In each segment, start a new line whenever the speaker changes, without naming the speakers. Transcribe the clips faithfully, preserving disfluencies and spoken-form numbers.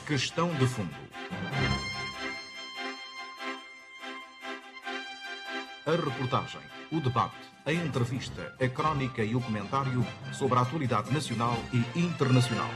Questão de fundo. A reportagem, o debate, a entrevista, a crónica e o comentário sobre a atualidade nacional e internacional.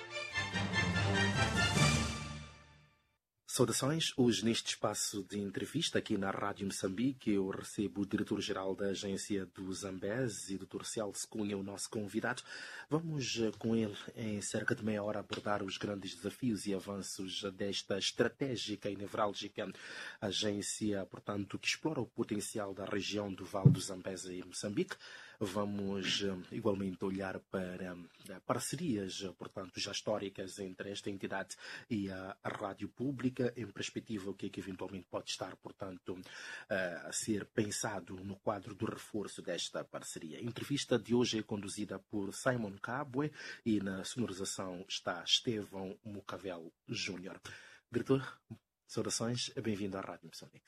Saudações, hoje neste espaço de entrevista aqui na Rádio Moçambique eu recebo o diretor-geral da agência do Zambeze, doutor Celso Cunha, o nosso convidado. Vamos com ele em cerca de meia hora abordar os grandes desafios e avanços desta estratégica e nevrálgica agência, portanto, que explora o potencial da região do Vale do Zambeze e Moçambique. Vamos igualmente olhar para parcerias, portanto, já históricas entre esta entidade e a, a rádio pública, em perspectiva o que é que eventualmente pode estar, portanto, a ser pensado no quadro do reforço desta parceria. A entrevista de hoje é conduzida por Simon Kabwe e na sonorização está Estevão Mucavel Júnior. Diretor, saudações, bem-vindo à Rádio Moçambique.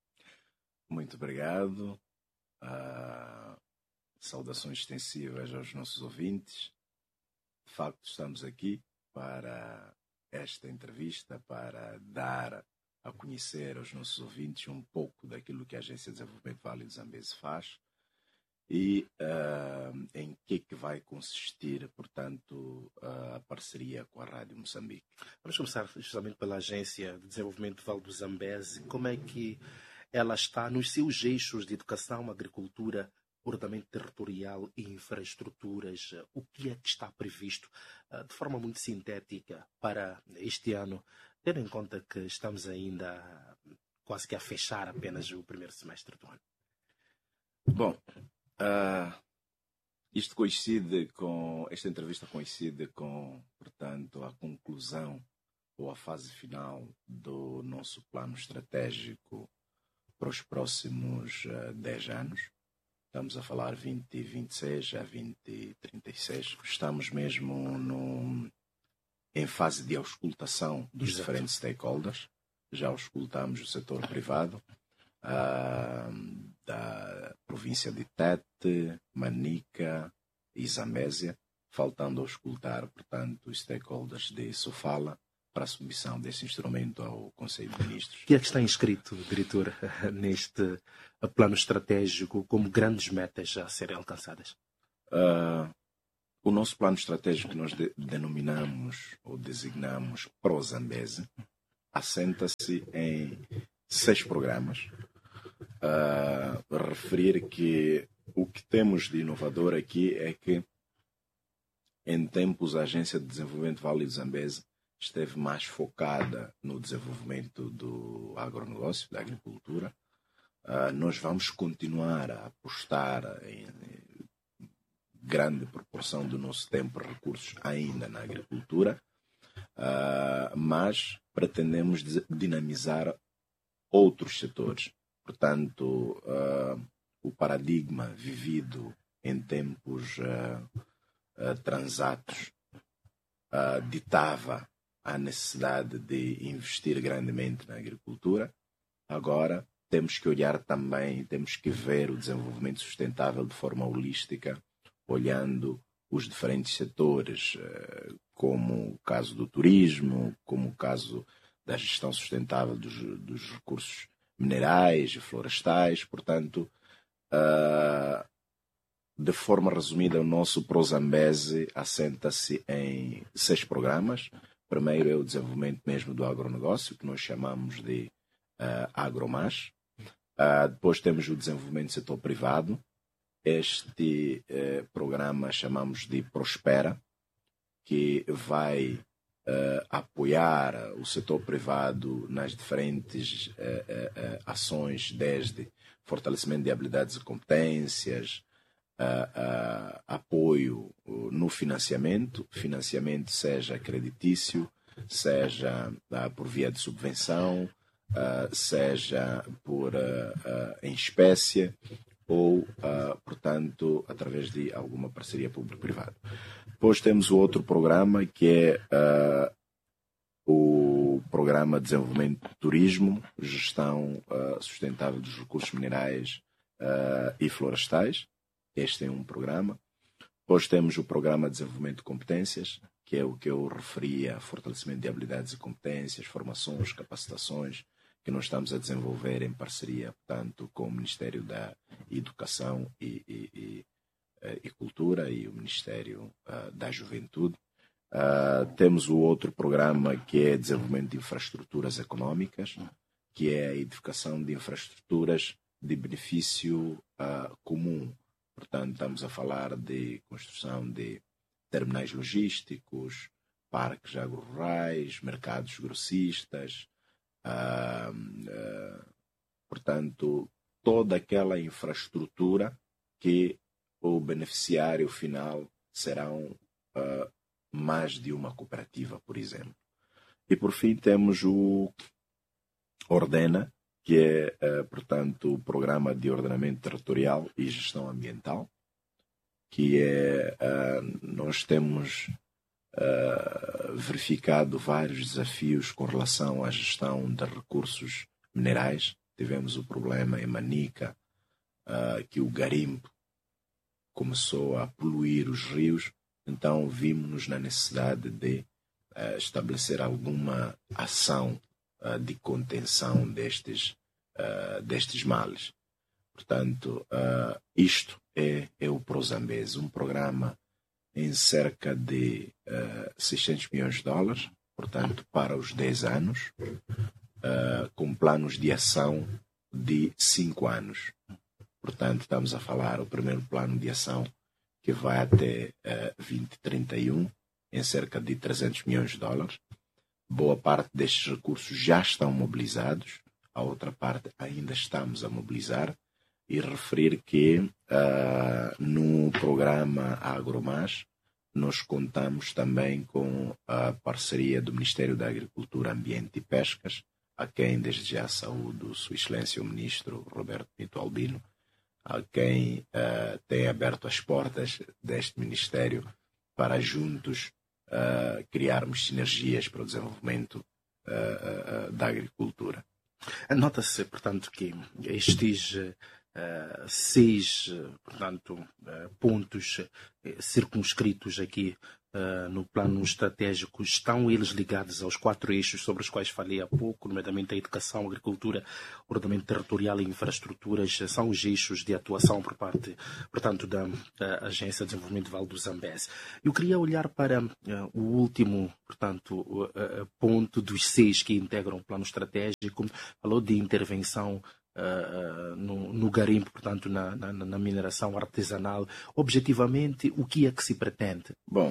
Muito obrigado. Uh... Saudações extensivas aos nossos ouvintes. De facto, estamos aqui para esta entrevista, para dar a conhecer aos nossos ouvintes um pouco daquilo que a Agência de Desenvolvimento Vale do Zambeze faz e uh, em que, que vai consistir, portanto, a parceria com a Rádio Moçambique.
Vamos começar justamente pela Agência de Desenvolvimento Vale do Zambeze. Como é que ela está nos seus eixos de educação, agricultura, ordenamento territorial e infraestruturas? O que é que está previsto de forma muito sintética para este ano, tendo em conta que estamos ainda quase que a fechar apenas o primeiro semestre do ano?
Bom, uh, isto coincide com, esta entrevista coincide com, portanto, a conclusão ou a fase final do nosso plano estratégico para os próximos uh, dez anos. Estamos a falar vinte e vinte e seis a vinte e trinta e seis. Estamos mesmo no, em fase de auscultação dos Exato. diferentes stakeholders. Já auscultamos o setor privado, uh, da província de Tete, Manica e Zambésia, faltando auscultar, portanto, os stakeholders de Sofala para a submissão desse instrumento ao Conselho de Ministros.
O que é que está inscrito, diretor, neste plano estratégico como grandes metas a serem alcançadas?
Uh, o nosso plano estratégico que nós de, denominamos ou designamos Pro-Zambeze assenta-se em seis programas. Uh, referir que o que temos de inovador aqui é que em tempos a Agência de Desenvolvimento Vale do Zambeze esteve mais focada no desenvolvimento do agronegócio, da agricultura. Uh, nós vamos continuar a apostar em, em grande proporção do nosso tempo e recursos ainda na agricultura, uh, mas pretendemos dinamizar outros setores. Portanto, uh, o paradigma vivido em tempos uh, uh, transatos uh, ditava a necessidade de investir grandemente na agricultura. Agora temos que olhar também, temos que ver o desenvolvimento sustentável de forma holística, olhando os diferentes setores, como o caso do turismo, como o caso da gestão sustentável dos, dos recursos minerais e florestais. Portanto, de forma resumida, o nosso Pro-Zambeze assenta-se em seis programas. Primeiro é o desenvolvimento mesmo do agronegócio, que nós chamamos de uh, AgroMás. Uh, depois temos o desenvolvimento do setor privado. Este uh, programa chamamos de Prospera, que vai uh, apoiar o setor privado nas diferentes uh, uh, uh, ações, desde fortalecimento de habilidades e competências, Uh, uh, apoio uh, no financiamento, financiamento seja creditício, seja uh, por via de subvenção, uh, seja por uh, uh, em espécie ou, uh, portanto, através de alguma parceria público-privada. Depois temos o outro programa que é uh, o Programa de Desenvolvimento do Turismo, Gestão uh, Sustentável dos Recursos Minerais uh, e Florestais. Este é um programa. Depois temos o Programa de Desenvolvimento de Competências, que é o que eu referia, fortalecimento de habilidades e competências, formações, capacitações, que nós estamos a desenvolver em parceria, portanto, com o Ministério da Educação e, e, e, e Cultura e o Ministério uh, da Juventude. Uh, temos o outro programa que é desenvolvimento de infraestruturas econômicas, que é a edificação de infraestruturas de benefício uh, comum. Portanto, estamos a falar de construção de terminais logísticos, parques agrorurais, mercados grossistas, uh, uh, portanto, toda aquela infraestrutura que o beneficiário final serão uh, mais de uma cooperativa, por exemplo. E, por fim, temos o Ordena, que é, uh, portanto, o Programa de Ordenamento Territorial e Gestão Ambiental, que é, uh, nós temos uh, verificado vários desafios com relação à gestão de recursos minerais. Tivemos o problema em Manica, uh, que o garimpo começou a poluir os rios, então vimos-nos na necessidade de uh, estabelecer alguma ação uh, de contenção destes, uh, destes males. Portanto, uh, isto é, é o ProZambeze, um programa em cerca de uh, seiscentos milhões de dólares, portanto, para os dez anos, uh, com planos de ação de cinco anos. Portanto, estamos a falar o primeiro plano de ação que vai até uh, vinte trinta e um, em cerca de trezentos milhões de dólares. Boa parte destes recursos já estão mobilizados, a outra parte ainda estamos a mobilizar. E referir que uh, no programa AgroMás nós contamos também com a parceria do Ministério da Agricultura, Ambiente e Pescas, a quem desde já saúdo Sua Excelência o Ministro Roberto Pinto Albino, a quem uh, tem aberto as portas deste Ministério para juntos uh, criarmos sinergias para o desenvolvimento uh, uh, da agricultura.
Nota-se, portanto, que estes uh, seis portanto, uh, pontos uh, circunscritos aqui uh, no plano estratégico estão eles ligados aos quatro eixos sobre os quais falei há pouco, nomeadamente a educação, a agricultura, ordenamento territorial e infraestruturas, são os eixos de atuação por parte, portanto, da, da Agência de Desenvolvimento Vale do Zambeze. Eu queria olhar para uh, o último, portanto, uh, uh, ponto dos seis que integram o plano estratégico, falou de intervenção Uh, no, no garimpo, portanto, na, na, na mineração artesanal. Objetivamente, o que é que se pretende?
Bom,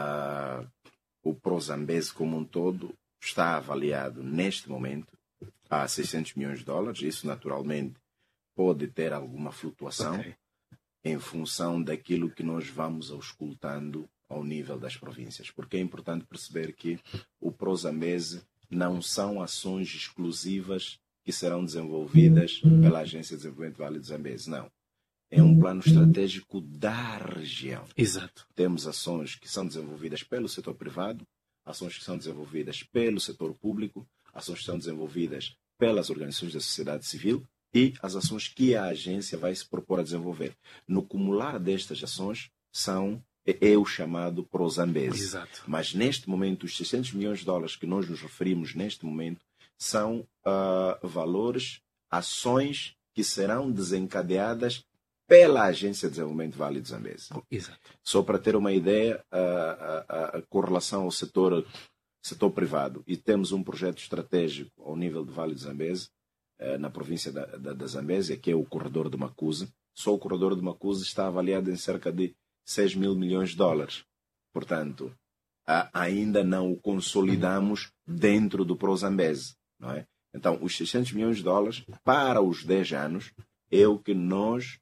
uh, o ProZambeze como um todo está avaliado neste momento a seiscentos milhões de dólares. Isso, naturalmente, pode ter alguma flutuação okay. em função daquilo que nós vamos auscultando ao nível das províncias. Porque é importante perceber que o ProZambeze não são ações exclusivas que serão desenvolvidas pela Agência de Desenvolvimento Vale do Zambeze. Não. É um plano estratégico da região.
Exato.
Temos ações que são desenvolvidas pelo setor privado, ações que são desenvolvidas pelo setor público, ações que são desenvolvidas pelas organizações da sociedade civil e as ações que a agência vai se propor a desenvolver. No cumular destas ações são é o chamado ProZambeze.
Exato.
Mas neste momento, os seiscentos milhões de dólares que nós nos referimos neste momento são uh, valores, ações que serão desencadeadas pela Agência de Desenvolvimento Vale do Zambeze.
Exato.
Só para ter uma ideia, uh, uh, uh, com relação ao setor, setor privado, e temos um projeto estratégico ao nível do Vale do Zambeze, uh, na província da, da, da Zambésia, que é o corredor de Macusa. Só o corredor de Macusa está avaliado em cerca de seis mil milhões de dólares. Portanto, uh, ainda não o consolidamos dentro do ProZambeze. Não é? Então, os seiscentos milhões de dólares para os dez anos é o que nós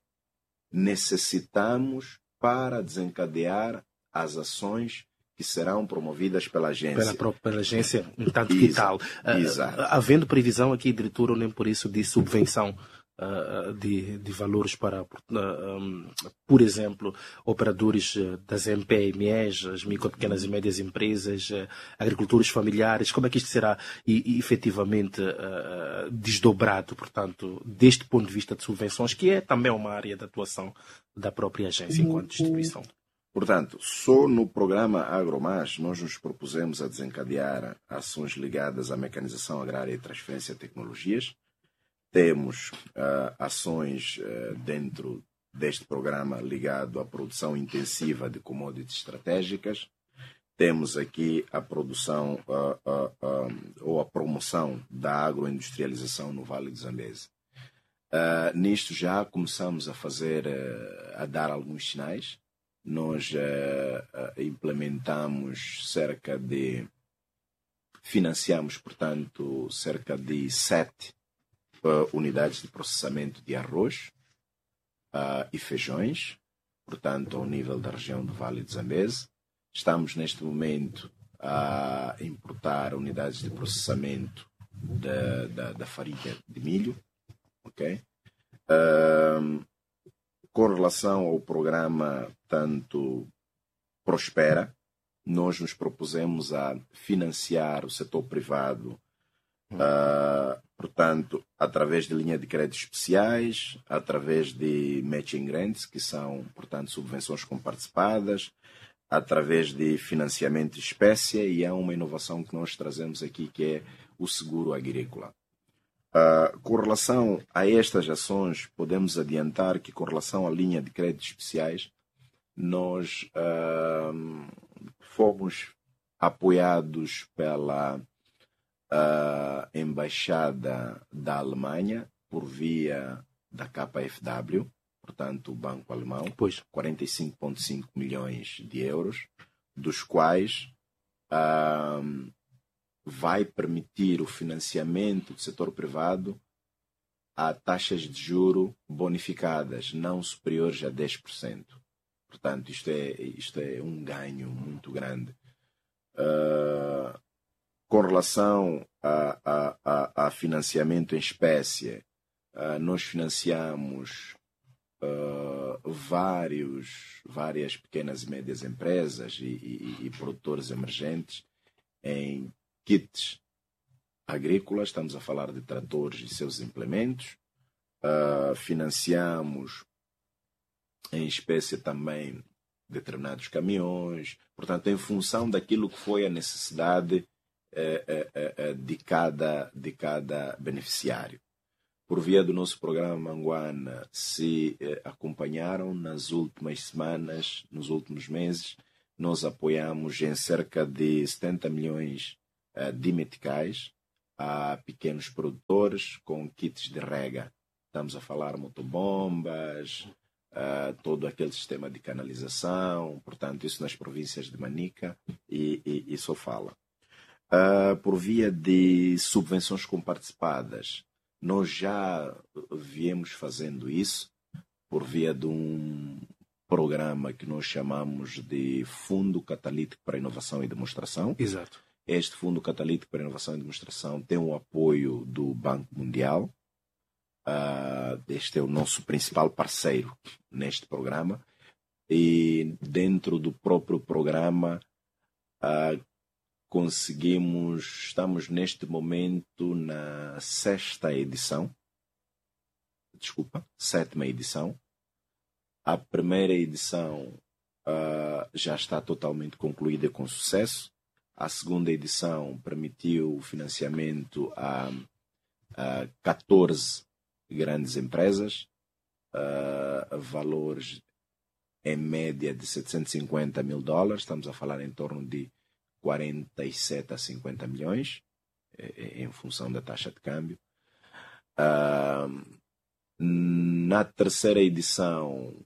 necessitamos para desencadear as ações que serão promovidas pela agência.
Pela própria agência, em tanto que tal.
Exato.
Uh, havendo previsão aqui, diretor, ou nem por isso, de subvenção uh, de, de valores para, uh, um, por exemplo, operadores das M P M Es, as micro, pequenas e médias empresas, uh, agricultores familiares, como é que isto será e, e, efetivamente uh, desdobrado, portanto, deste ponto de vista de subvenções, que é também uma área de atuação da própria agência enquanto instituição?
Portanto, só no programa AgroMás nós nos propusemos a desencadear ações ligadas à mecanização agrária e transferência de tecnologias. Temos uh, ações uh, dentro deste programa ligado à produção intensiva de commodities estratégicas. Temos aqui a produção uh, uh, uh, ou a promoção da agroindustrialização no Vale do Zambeze. Uh, nisto já começamos a fazer, uh, a dar alguns sinais. Nós uh, uh, implementamos cerca de, financiamos, portanto, cerca de sete uh, unidades de processamento de arroz uh, e feijões, portanto, ao nível da região do Vale do Zambeze. Estamos, neste momento, a importar unidades de processamento da, da, da farinha de milho. Okay? Uh, com relação ao programa tanto Prospera, nós nos propusemos a financiar o setor privado, uh, portanto, através de linha de créditos especiais, através de matching grants, que são, portanto, subvenções comparticipadas, através de financiamento de espécie, e há uma inovação que nós trazemos aqui, que é o seguro agrícola. Uh, com relação a estas ações, podemos adiantar que, com relação à linha de créditos especiais, nós uh, fomos apoiados pela uh, Embaixada da Alemanha por via da K F W, portanto, o Banco Alemão,
pois.
quarenta e cinco vírgula cinco milhões de euros, dos quais uh, vai permitir o financiamento do setor privado a taxas de juro bonificadas, não superiores a dez por cento. Portanto, isto é, isto é um ganho muito grande. Uh, com relação a, a, a, a financiamento em espécie, uh, nós financiamos uh, vários, várias pequenas e médias empresas e, e, e produtores emergentes em kits agrícolas. Estamos a falar de tratores e seus implementos. Uh, financiamos em espécie também determinados caminhões. Portanto, em função daquilo que foi a necessidade eh, eh, eh, de, cada, de cada beneficiário. Por via do nosso programa Manguana, se eh, acompanharam nas últimas semanas, nos últimos meses, nós apoiamos em cerca de setenta milhões eh, de meticais a pequenos produtores com kits de rega. Estamos a falar motobombas, Uh, todo aquele sistema de canalização, portanto, isso nas províncias de Manica e, e, e Sofala. Uh, por via de subvenções comparticipadas, nós já viemos fazendo isso por via de um programa que nós chamamos de Fundo Catalítico para Inovação e Demonstração.
Exato.
Este Fundo Catalítico para Inovação e Demonstração tem o apoio do Banco Mundial. Uh, este é o nosso principal parceiro neste programa, e dentro do próprio programa uh, conseguimos, estamos neste momento na sexta edição, desculpa, sétima edição. A primeira edição uh, já está totalmente concluída com sucesso. A segunda edição permitiu o financiamento a, a catorze grandes empresas, uh, valores em média de setecentos e cinquenta mil dólares, estamos a falar em torno de quarenta e sete a cinquenta milhões, em função da taxa de câmbio. Uh, na terceira edição,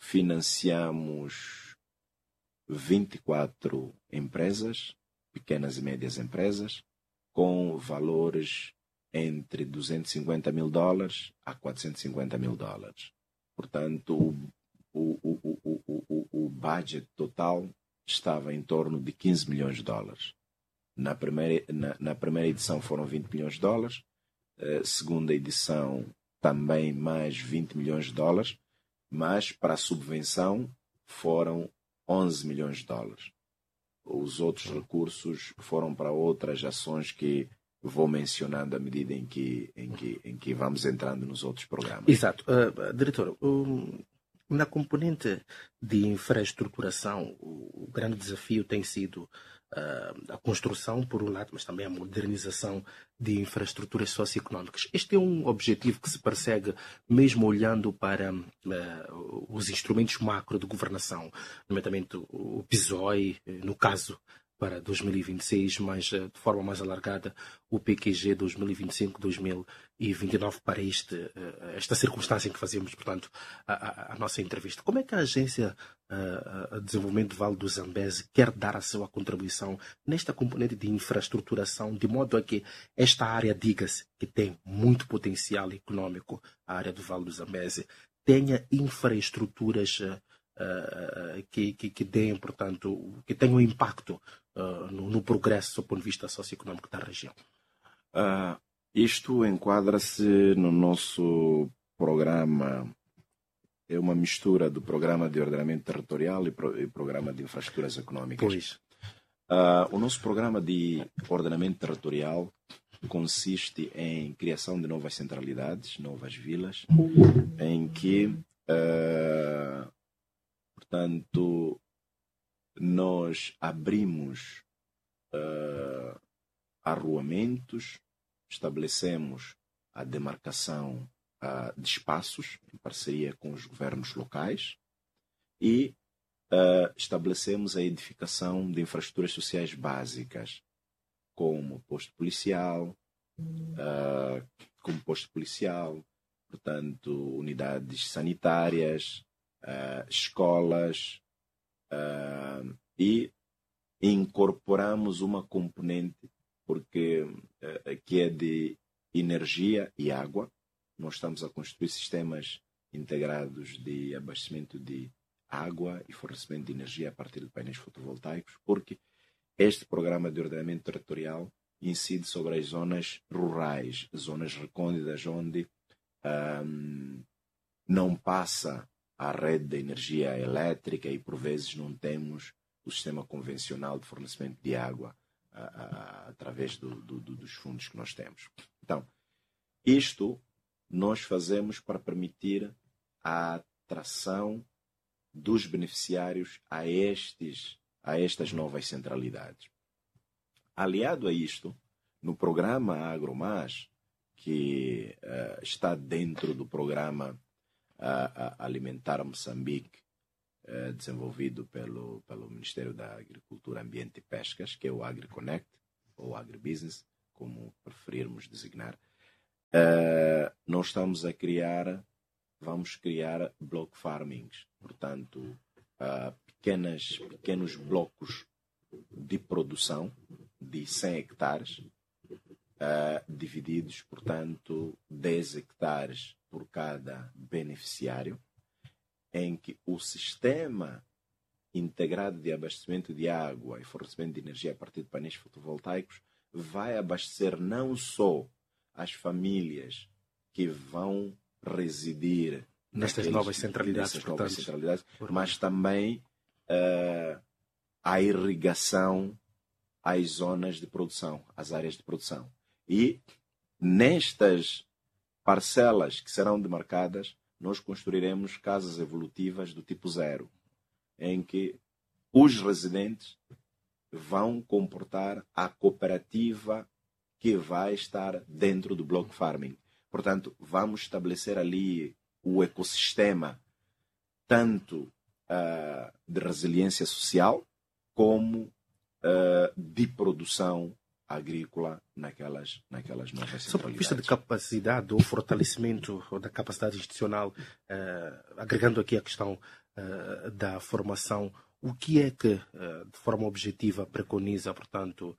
financiamos vinte e quatro empresas, pequenas e médias empresas, com valores entre duzentos e cinquenta mil dólares a quatrocentos e cinquenta mil dólares. Portanto, o, o, o, o, o, o budget total estava em torno de quinze milhões de dólares. Na primeira, na, na primeira edição foram vinte milhões de dólares, uh, segunda edição também mais vinte milhões de dólares, mas para a subvenção foram onze milhões de dólares. Os outros recursos foram para outras ações que vou mencionando à medida em que, em que, em que vamos entrando nos outros programas.
Exato. Uh, diretor, um, Na componente de infraestruturação, o grande desafio tem sido uh, a construção, por um lado, mas também a modernização de infraestruturas socioeconómicas. Este é um objetivo que se persegue mesmo olhando para uh, os instrumentos macro de governação, nomeadamente o P S O E, no caso para dois mil e vinte e seis, mas de forma mais alargada o P Q G dois mil e vinte e cinco a dois mil e vinte e nove para este, esta circunstância em que fazemos, portanto, a, a, a nossa entrevista. Como é que a Agência a, a Desenvolvimento do Vale do Zambeze quer dar a sua contribuição nesta componente de infraestruturação, de modo a que esta área, diga-se, que tem muito potencial econômico, a área do Vale do Zambeze, tenha infraestruturas Uh, que, que, que deem, portanto, que tenham impacto uh, no, no progresso do ponto de vista socioeconómico da região?
Uh, isto enquadra-se no nosso programa, é uma mistura do programa de ordenamento territorial e, pro, e programa de infraestruturas económicas.
Pois.
Uh, o nosso programa de ordenamento territorial consiste em criação de novas centralidades, novas vilas, em que uh, portanto, nós abrimos uh, arruamentos, estabelecemos a demarcação uh, de espaços em parceria com os governos locais e uh, estabelecemos a edificação de infraestruturas sociais básicas, como posto policial, uh, como posto policial, portanto, unidades sanitárias, Uh, escolas uh, e incorporamos uma componente porque, uh, que é de energia e água. Nós estamos a construir sistemas integrados de abastecimento de água e fornecimento de energia a partir de painéis fotovoltaicos, porque este programa de ordenamento territorial incide sobre as zonas rurais, zonas recônditas onde um, não passa a rede de energia elétrica e, por vezes, não temos o sistema convencional de fornecimento de água a, a, através do, do, do, dos fundos que nós temos. Então, isto nós fazemos para permitir a atração dos beneficiários a, estes, a estas novas centralidades. Aliado a isto, no programa AgroMás, que uh, está dentro do programa A, a Alimentar Moçambique, eh, desenvolvido pelo, pelo Ministério da Agricultura, Ambiente e Pescas, que é o AgriConnect, ou Agribusiness, como preferirmos designar. Eh, nós estamos a criar, vamos criar block farmings, portanto, uh, pequenas, pequenos blocos de produção de cem hectares, uh, divididos, portanto, dez hectares por cada beneficiário, em que o sistema integrado de abastecimento de água e fornecimento de energia a partir de painéis fotovoltaicos vai abastecer não só as famílias que vão residir
nestas novas centralidades,
nessas novas centralidades,
por...
mas também uh, a irrigação às zonas de produção, às áreas de produção. E nestas parcelas que serão demarcadas, nós construiremos casas evolutivas do tipo zero, em que os residentes vão comportar a cooperativa que vai estar dentro do block farming. Portanto, vamos estabelecer ali o ecossistema tanto uh, de resiliência social como uh, de produção agrícola naquelas, naquelas novas centralidades.
Sob o ponto de vista de capacidade ou fortalecimento da capacidade institucional, uh, agregando aqui a questão uh, da formação, o que é que, uh, de forma objetiva, preconiza, portanto,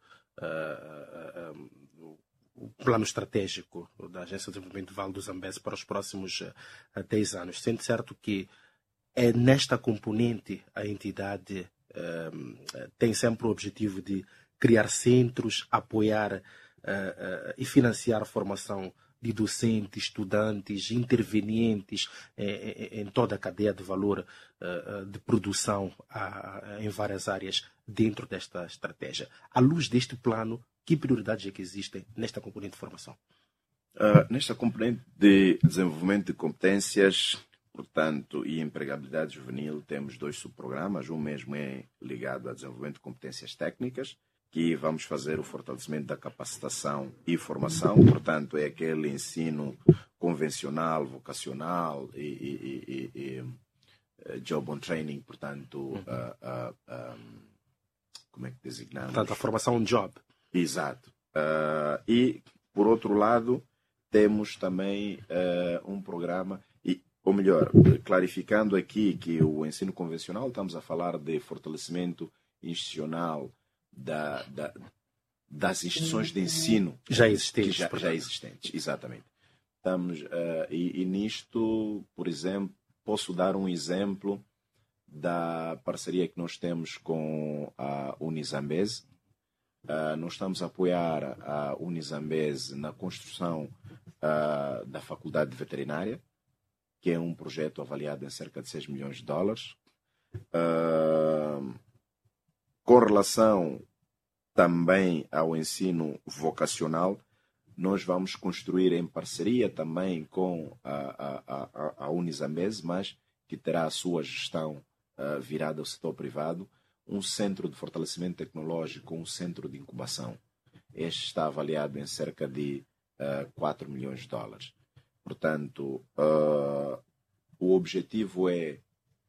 uh, uh, uh, o plano estratégico da Agência de Desenvolvimento do Vale do Zambeze para os próximos uh, dez anos? Sendo certo que é nesta componente a entidade uh, tem sempre o objetivo de criar centros, apoiar uh, uh, e financiar a formação de docentes, estudantes, intervenientes em, em toda a cadeia de valor uh, de produção uh, em várias áreas dentro desta estratégia. À luz deste plano, que prioridades é que existem nesta componente de formação?
Uh, nesta componente de desenvolvimento de competências, portanto, e empregabilidade juvenil, temos dois subprogramas. Um mesmo é ligado a desenvolvimento de competências técnicas, que vamos fazer o fortalecimento da capacitação e formação. Portanto, é aquele ensino convencional, vocacional e, e, e, e, e job on training, portanto, uhum. uh, uh, um, como é que designamos?
Portanto, a formação job.
Exato. Uh, e, por outro lado, temos também uh, um programa, e, ou melhor, clarificando aqui que o ensino convencional, estamos a falar de fortalecimento institucional da, da, das instituições de ensino
já existentes.
Já, já existentes, exatamente. Estamos, uh, e, e nisto, por exemplo, posso dar um exemplo da parceria que nós temos com a Unizambese. Uh, nós estamos a apoiar a Unizambese na construção uh, da Faculdade de Veterinária, que é um projeto avaliado em cerca de seis milhões de dólares. Uh, com relação também ao ensino vocacional, nós vamos construir em parceria também com a, a, a, a Unizambese, mas que terá a sua gestão uh, virada ao setor privado, um centro de fortalecimento tecnológico, um centro de incubação. Este está avaliado em cerca de uh, quatro milhões de dólares. Portanto, uh, o objetivo é,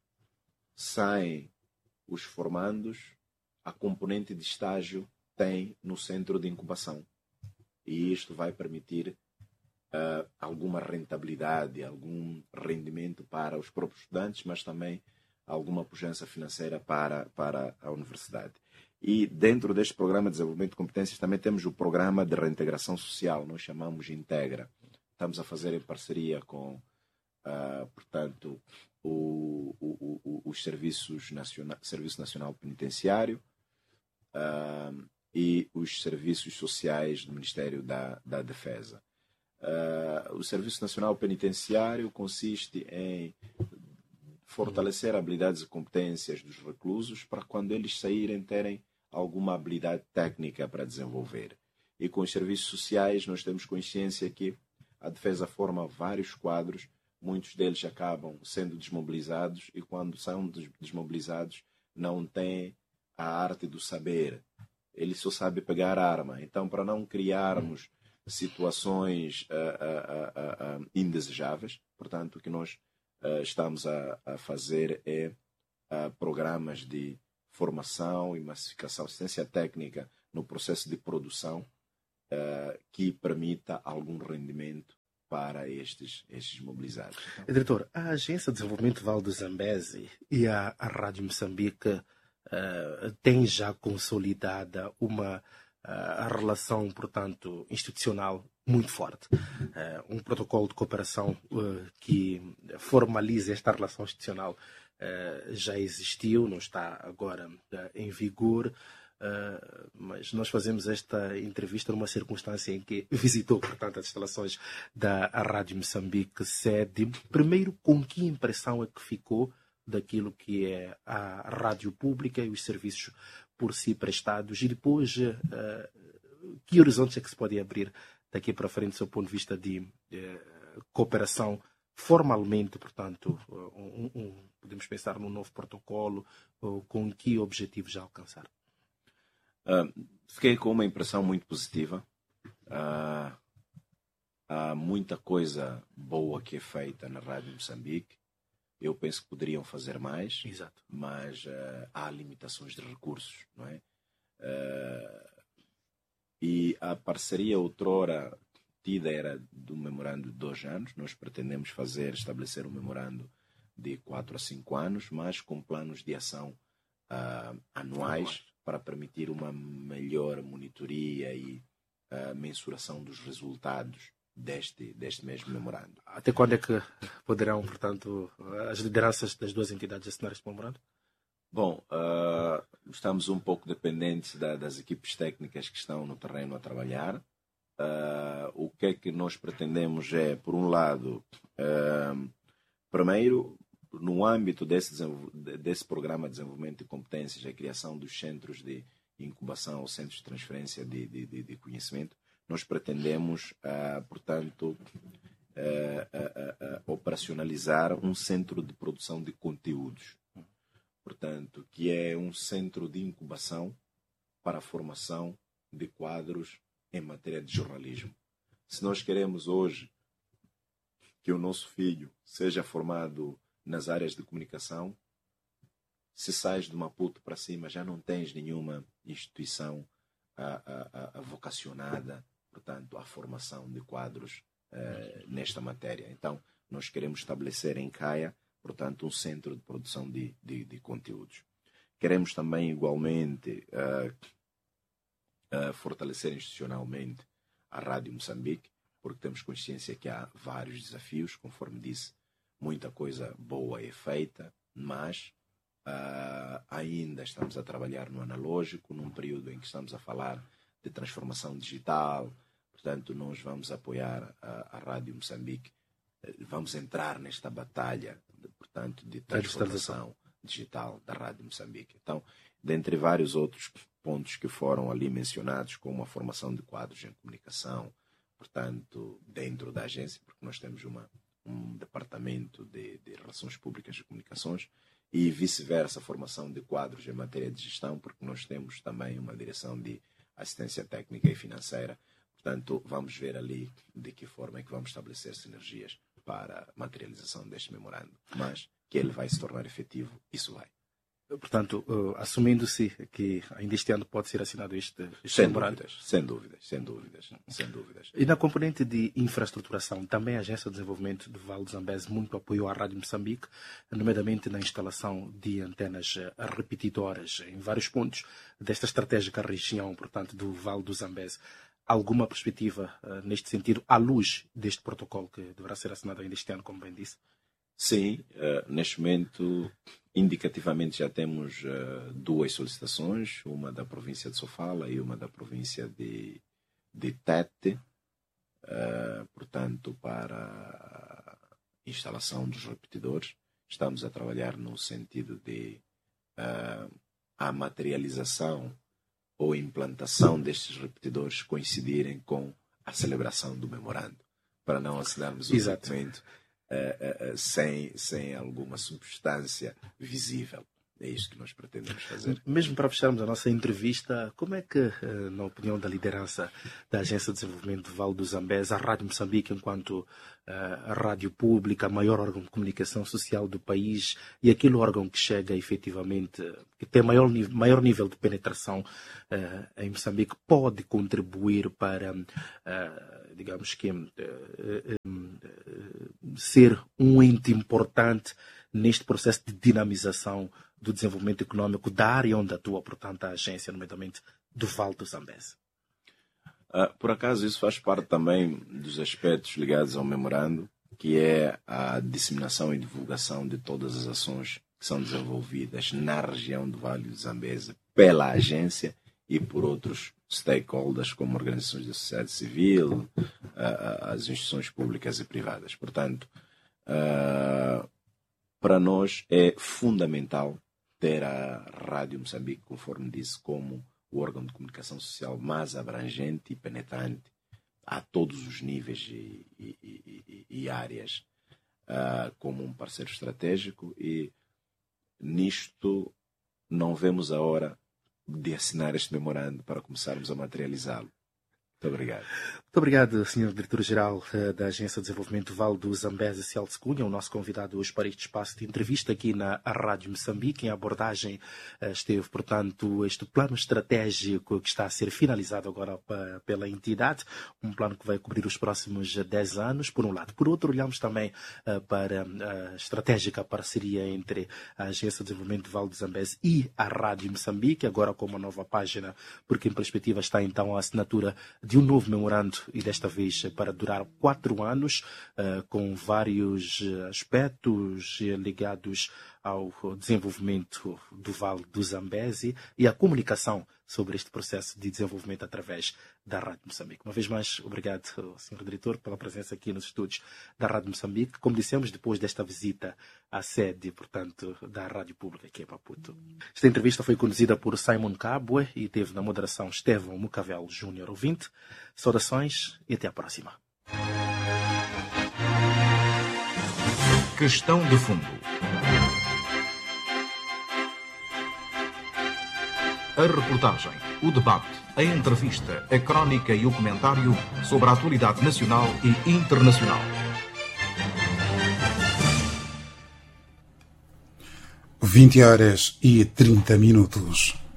saem os formandos, a componente de estágio tem no centro de incubação. E isto vai permitir uh, alguma rentabilidade, algum rendimento para os próprios estudantes, mas também alguma pujança financeira para, para a universidade. E dentro deste programa de desenvolvimento de competências também temos o programa de reintegração social, nós chamamos Integra. Estamos a fazer em parceria com, uh, portanto, o, o, o, os Serviços Nacional, Serviço Nacional Penitenciário uh, e os Serviços Sociais do Ministério da, da Defesa. Uh, o Serviço Nacional Penitenciário consiste em fortalecer habilidades e competências dos reclusos para quando eles saírem terem alguma habilidade técnica para desenvolver. E com os serviços sociais nós temos consciência que a defesa forma vários quadros, muitos deles acabam sendo desmobilizados e quando são desmobilizados não têm a arte do saber. Ele só sabe pegar a arma. Então, para não criarmos situações uh, uh, uh, uh, indesejáveis, portanto, o que nós Uh, estamos a, a fazer é uh, programas de formação e massificação, assistência técnica no processo de produção uh, que permita algum rendimento para estes, estes mobilizados.
Então, diretor, a Agência de Desenvolvimento Vale do Zambeze e a, a Rádio Moçambique uh, têm já consolidada uma a relação, portanto, institucional muito forte. Uh, um protocolo de cooperação uh, que formaliza esta relação institucional uh, já existiu, não está agora uh, em vigor, uh, mas nós fazemos esta entrevista numa circunstância em que visitou, portanto, as instalações da Rádio Moçambique sede. Primeiro, com que impressão é que ficou daquilo que é a rádio pública e os serviços por si prestados, e depois uh, que horizontes é que se pode abrir daqui para frente do seu ponto de vista de uh, cooperação formalmente, portanto, um, um, podemos pensar num novo protocolo, uh, com que objetivo já alcançar?
Uh, fiquei com uma impressão muito positiva. Uh, há muita coisa boa que é feita na Rádio Moçambique. Eu penso que poderiam fazer mais,
Exato.
mas uh, há limitações de recursos, não é? Uh, e a parceria outrora tida era do memorando de dois anos. Nós pretendemos fazer, estabelecer um memorando de quatro a cinco anos, mas com planos de ação uh, anuais Anuais. para permitir uma melhor monitoria e uh, mensuração dos resultados Deste, deste mesmo memorando.
Até quando é que poderão, portanto, as lideranças das duas entidades assinar este memorando?
Bom, uh, estamos um pouco dependentes da, das equipes técnicas que estão no terreno a trabalhar. Uh, o que é que nós pretendemos é, por um lado, uh, primeiro, no âmbito desse, desse programa de desenvolvimento de competências, a criação dos centros de incubação ou centros de transferência de, de, de, de conhecimento, nós pretendemos, uh, portanto, uh, uh, uh, operacionalizar um centro de produção de conteúdos. Portanto, que é um centro de incubação para a formação de quadros em matéria de jornalismo. Se nós queremos hoje que o nosso filho seja formado nas áreas de comunicação, se sais de Maputo para cima, já não tens nenhuma instituição a, a, a vocacionada, portanto, à formação de quadros eh, nesta matéria. Então, nós queremos estabelecer em Caia, portanto, um centro de produção de, de, de conteúdos. Queremos também, igualmente, uh, uh, fortalecer institucionalmente a Rádio Moçambique, porque temos consciência que há vários desafios, conforme disse, muita coisa boa é feita, mas uh, ainda estamos a trabalhar no analógico, num período em que estamos a falar de transformação digital. Portanto, nós vamos apoiar a, a Rádio Moçambique, vamos entrar nesta batalha, de, portanto, de transformação digital da Rádio Moçambique. Então, dentre vários outros pontos que foram ali mencionados, como a formação de quadros em comunicação, portanto, dentro da agência, porque nós temos uma, um departamento de, de relações públicas e comunicações, e vice-versa, a formação de quadros em matéria de gestão, porque nós temos também uma direção de assistência técnica e financeira. Portanto, vamos ver ali de que forma é que vamos estabelecer sinergias para a materialização deste memorando. Mas que ele vai se tornar efetivo, isso vai.
Portanto, uh, assumindo-se que ainda este ano pode ser assinado este, este
sem
memorando.
Dúvidas, sem dúvidas, sem dúvidas, sem dúvidas.
E na componente de infraestruturação, também a Agência de Desenvolvimento do Vale do Zambeze muito apoiou a Rádio Moçambique, nomeadamente na instalação de antenas repetidoras em vários pontos desta estratégica região, portanto, do Vale do Zambeze. Alguma perspectiva uh, neste sentido, à luz deste protocolo que deverá ser assinado ainda este ano, como bem disse?
Sim, uh, neste momento, indicativamente já temos uh, duas solicitações, uma da província de Sofala e uma da província de, de Tete, uh, portanto, para a instalação dos repetidores. Estamos a trabalhar no sentido de uh, a materialização ou implantação destes repetidores coincidirem com a celebração do memorando, para não assinarmos o documento uh, uh, sem, sem alguma substância visível. É isso que nós pretendemos fazer.
Mesmo para fecharmos a nossa entrevista, como é que, na opinião da liderança da Agência de Desenvolvimento do Vale do Zambeze, a Rádio Moçambique, enquanto a rádio pública, maior órgão de comunicação social do país e aquele órgão que chega efetivamente, que tem maior, maior nível de penetração uh, em Moçambique, pode contribuir para, uh, digamos que, uh, uh, uh, ser um ente importante neste processo de dinamização do desenvolvimento econômico da área onde atua, portanto, a agência, nomeadamente, do Vale do Zambeze?
Uh, por acaso, isso faz parte também dos aspectos ligados ao memorando, que é a disseminação e divulgação de todas as ações que são desenvolvidas na região do Vale do Zambeze pela agência e por outros stakeholders, como organizações da sociedade civil, uh, as instituições públicas e privadas. Portanto, uh, para nós é fundamental ter a Rádio Moçambique, conforme disse, como o órgão de comunicação social mais abrangente e penetrante a todos os níveis e, e, e, e áreas, uh, como um parceiro estratégico, e nisto não vemos a hora de assinar este memorando para começarmos a materializá-lo. Muito obrigado.
Muito obrigado, senhor Diretor-Geral da Agência de Desenvolvimento Vale do Zambeze, Celso Cunha, o nosso convidado hoje para este espaço de entrevista aqui na Rádio Moçambique. Em abordagem esteve, portanto, este plano estratégico que está a ser finalizado agora pela entidade, um plano que vai cobrir os próximos dez anos, por um lado. Por outro, olhamos também para a estratégica parceria entre a Agência de Desenvolvimento Vale do Zambeze e a Rádio Moçambique, agora com uma nova página, porque em perspectiva está então a assinatura de um novo memorando, e desta vez para durar quatro anos, uh, com vários aspectos ligados ao desenvolvimento do Vale do Zambeze e à comunicação sobre este processo de desenvolvimento através da Rádio Moçambique. Uma vez mais, obrigado, senhor Diretor, pela presença aqui nos estúdios da Rádio Moçambique. Como dissemos, depois desta visita à sede, portanto, da Rádio Pública aqui em Maputo. Esta entrevista foi conduzida por Simon Kabwe e teve na moderação Estevão Mucavel Júnior Ouvinte. Saudações e até à próxima.
Questão de fundo. A reportagem, o debate, a entrevista, a crónica e o comentário sobre a atualidade nacional e internacional.
vinte horas e trinta minutos.